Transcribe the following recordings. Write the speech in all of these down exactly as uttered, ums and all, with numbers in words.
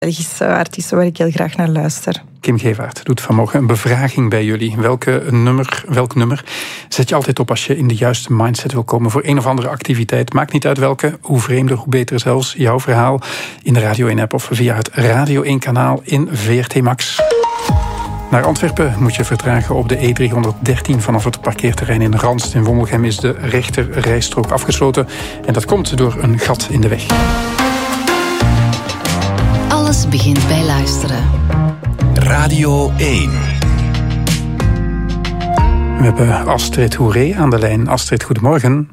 Belgische artiesten waar ik heel graag naar luister. Kim Gevaert doet vanmorgen een bevraging bij jullie. Welke nummer, welk nummer zet je altijd op als je in de juiste mindset wil komen voor een of andere activiteit? Maakt niet uit welke, hoe vreemder, hoe beter zelfs. Jouw verhaal in de Radio één-app of via het Radio één-kanaal in V R T Max. Naar Antwerpen moet je vertragen op de E driehonderddertien vanaf het parkeerterrein in Ranst. In Wommelgem is de rechter rijstrook afgesloten. En dat komt door een gat in de weg. Alles begint bij luisteren. Radio één. We hebben Astrid Hoeré aan de lijn. Astrid, goedemorgen.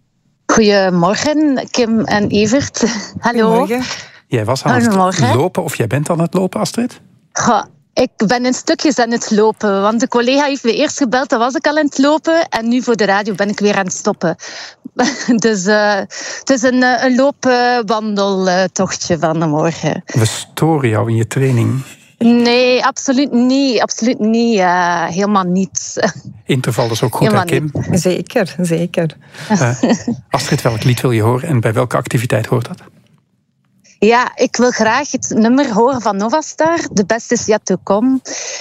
Goedemorgen, Kim en Evert. Hallo. Goedemorgen. Jij was aan het lopen, of jij bent aan het lopen, Astrid? Goh, ik ben in stukjes aan het lopen, want de collega heeft me eerst gebeld, dan was ik al aan het lopen. En nu voor de radio ben ik weer aan het stoppen. Dus uh, het is een, een loopwandeltochtje van de morgen. We storen jou in je training. Nee, absoluut niet. Absoluut niet. Uh, helemaal niet. Interval is ook goed, hè, Kim? Niet. Zeker, zeker. Uh, Astrid, welk lied wil je horen en bij welke activiteit hoort dat? Ja, ik wil graag het nummer horen van Novastar. The Best Is Yet To Come.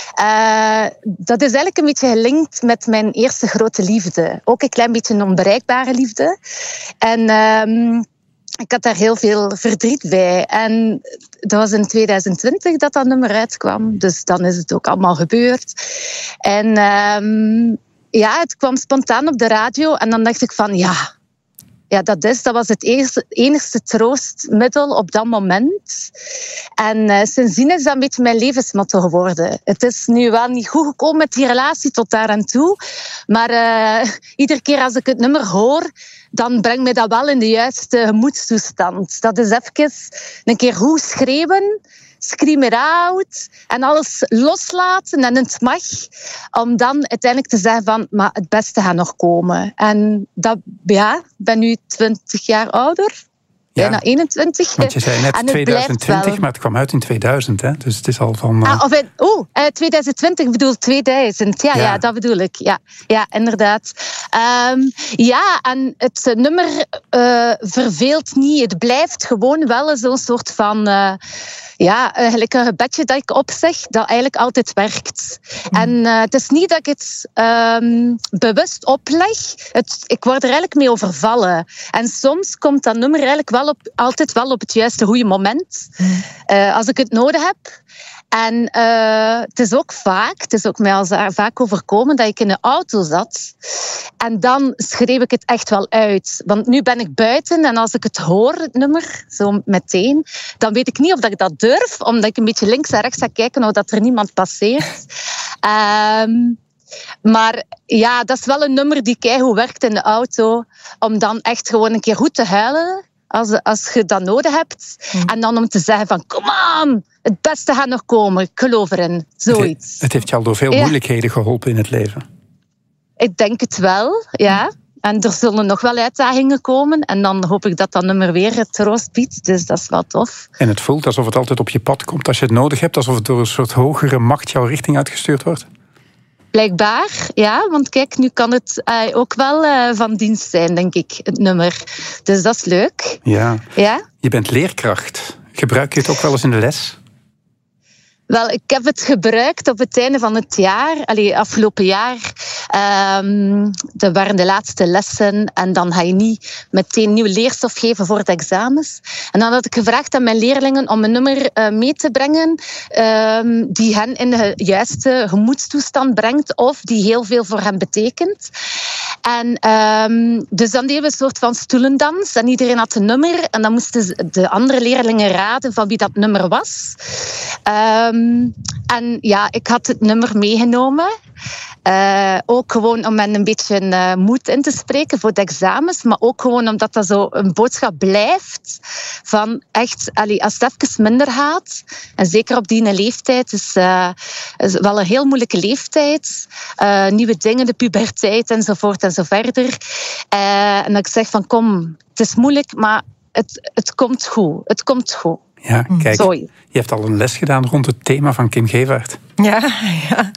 Uh, dat is eigenlijk een beetje gelinkt met mijn eerste grote liefde. Ook een klein beetje een onbereikbare liefde. En um, ik had daar heel veel verdriet bij. En dat was in tweeduizend twintig dat dat nummer uitkwam. Dus dan is het ook allemaal gebeurd. En um, ja, het kwam spontaan op de radio. En dan dacht ik van, ja... Ja, dat, is, dat was het enigste, enigste troostmiddel op dat moment. En uh, sindsdien is dat een beetje mijn levensmotto geworden. Het is nu wel niet goed gekomen met die relatie tot daar aan toe. Maar uh, iedere keer als ik het nummer hoor, dan brengt mij dat wel in de juiste gemoedstoestand. Dat is even een keer goed schreeuwen. Scream it out en alles loslaten en het mag, om dan uiteindelijk te zeggen van, maar het beste gaat nog komen. En dat, ja, ik ben nu twintig jaar ouder, ja, bijna eenentwintig. Want je zei net tweeduizend twintig, maar het kwam uit in tweeduizend, hè? Dus het is al van... Uh... Ah, of in, oh, uh, tweeduizend twintig, ik bedoel tweeduizend. Ja, ja. ja, dat bedoel ik. Ja, ja inderdaad. Um, ja, en het nummer uh, verveelt niet. Het blijft gewoon wel zo'n soort van... Uh, Ja, eigenlijk een gebedje dat ik opzeg, dat eigenlijk altijd werkt. Mm. En uh, het is niet dat ik het um, bewust opleg. Het, ik word er eigenlijk mee overvallen. En soms komt dat nummer eigenlijk wel op, altijd wel op het juiste goede moment. Mm. Uh, als ik het nodig heb. En uh, het is ook vaak, het is ook mij al vaak overkomen dat ik in een auto zat. En dan schreef ik het echt wel uit. Want nu ben ik buiten en als ik het hoor, het nummer, zo meteen, dan weet ik niet of ik dat durf, omdat ik een beetje links en rechts ga kijken of dat er niemand passeert. Um, maar ja, dat is wel een nummer die keigoed werkt in de auto, om dan echt gewoon een keer goed te huilen. Als, als je dat nodig hebt. Mm. En dan om te zeggen van, kom aan, het beste gaat nog komen. Ik geloof erin. Zoiets. Het, het heeft je al door veel ja. moeilijkheden geholpen in het leven. Ik denk het wel, ja. En er zullen nog wel uitdagingen komen. En dan hoop ik dat dat nummer weer het troost biedt. Dus dat is wel tof. En het voelt alsof het altijd op je pad komt als je het nodig hebt. Alsof het door een soort hogere macht jouw richting uitgestuurd wordt. Blijkbaar, ja. Want kijk, nu kan het uh, ook wel uh, van dienst zijn, denk ik, het nummer. Dus dat is leuk. Ja. ja. Je bent leerkracht. Gebruik je het ook wel eens in de les? Wel, ik heb het gebruikt op het einde van het jaar, allee, afgelopen jaar. Um, dat waren de laatste lessen en dan ga je niet meteen nieuw leerstof geven voor de examens. En dan had ik gevraagd aan mijn leerlingen om een nummer uh, mee te brengen um, die hen in de juiste gemoedstoestand brengt of die heel veel voor hen betekent. En um, dus dan deden we een soort van stoelendans en iedereen had een nummer en dan moesten de andere leerlingen raden van wie dat nummer was. Um, en ja, ik had het nummer meegenomen. Uh, ook gewoon om hen een beetje uh, moed in te spreken voor de examens, maar ook gewoon omdat dat zo een boodschap blijft van echt, allee, als het even minder gaat, en zeker op die leeftijd, is, uh, is wel een heel moeilijke leeftijd, uh, nieuwe dingen, de puberteit enzovoort en zo verder. Uh, en dat ik zeg van kom, het is moeilijk, maar het, het komt goed, het komt goed. Ja, kijk, Sorry. Je hebt al een les gedaan rond het thema van Kim Gevaert. Ja, ja.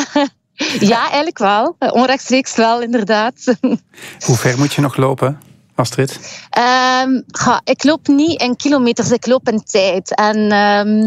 Ja, eigenlijk wel. Onrechtstreeks wel, inderdaad. Hoe ver moet je nog lopen Astrid? Um, ga, ik loop niet in kilometers, ik loop in tijd. En... Um,